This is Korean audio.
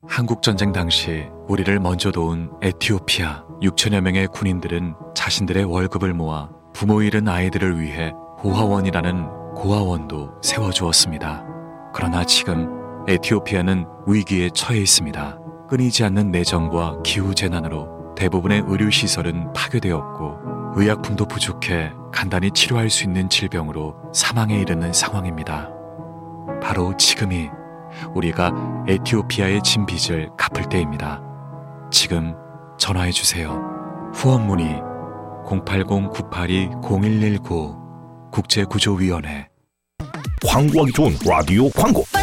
한국전쟁 당시 우리를 먼저 도운 에티오피아 6천여 명의 군인들은 자신들의 월급을 모아 부모 잃은 아이들을 위해 고아원이라는 고아원도 세워주었습니다. 그러나 지금 에티오피아는 위기에 처해 있습니다. 끊이지 않는 내정과 기후재난으로 대부분의 의료시설은 파괴되었고 의약품도 부족해 간단히 치료할 수 있는 질병으로 사망에 이르는 상황입니다. 바로 지금이 우리가 에티오피아의 진 빚을 갚을 때입니다. 지금 전화해주세요. 후원 문의 080-982-0119 국제구조위원회. 광고하기 좋은 라디오 광고.